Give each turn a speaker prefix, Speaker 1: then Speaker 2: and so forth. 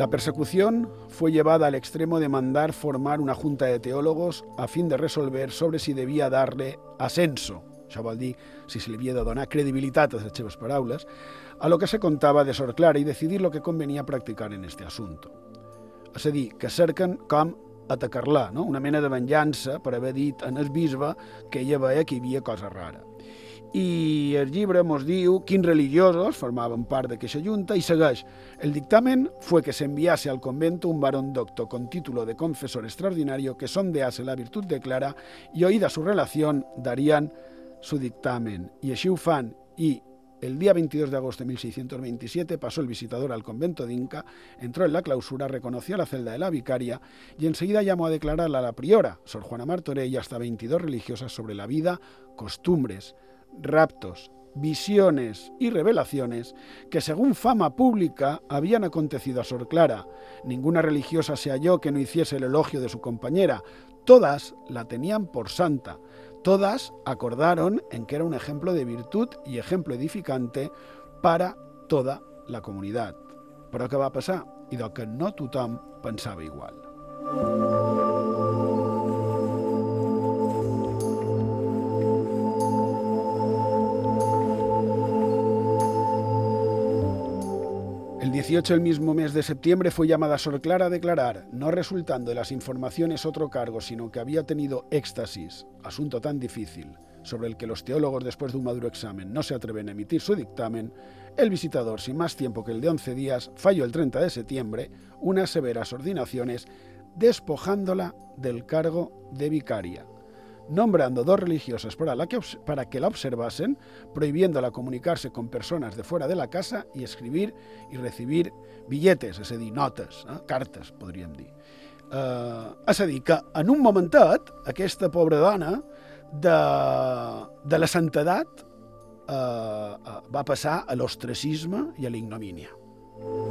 Speaker 1: La persecución fue llevada al extremo de mandar formar una junta de teólogos a fin de resolver sobre si devia dar-li ascenso, això vol dir si se li havia de donar credibilitat a les seves paraules, a lo que se contava de Sor Clara i decidir lo que convenia practicar en este assumpte. És a dir, que cerquen com atacar-la, no? Una mena de venjança per haver dit en el bisbe que ella veia que hi havia cosa rara. I el llibre ens diu quins religiosos formaven part d'aquesta junta i segueix. El dictamen fue que se enviase al convento un varón docto con título de confesor extraordinario que sondease la virtud de Clara y oída su relación darían su dictamen. Y així ho fan. Y el día 22 de agosto de 1627 pasó el visitador al convento de Inca, entró en la clausura, reconoció la celda de la vicaria y enseguida llamó a declararla a la priora, Sor Juana Martorell, y hasta 22 religiosas sobre la vida, costumbres, raptos, visiones y revelaciones que, según fama pública, habían acontecido a Sor Clara. Ninguna religiosa se halló que no hiciese el elogio de su compañera. Todas la tenían por santa. Todas acordaron en que era un ejemplo de virtud y ejemplo edificante para toda la comunitat. Però què va passar? I del que no tothom pensava igual. El 18 del mismo mes de septiembre fue llamada Sor Clara a declarar, no resultando de las informaciones otro cargo, sino que había tenido éxtasis, asunto tan difícil, sobre el que los teólogos después de un maduro examen no se atreven a emitir su dictamen. El visitador, sin más tiempo que el de 11 días, falló el 30 de septiembre unas severas ordenaciones despojándola del cargo de vicaria, nombrando 2 religiosas para que la observasen, prohibiéndola comunicarse con personas de fuera de la casa y escribir y recibir billetes, és a dir, notes, cartes, podríem dir. És a dir, que en un momentet, aquesta pobra dona de la santedat va passar a l'ostracisme i a l'ignomínia.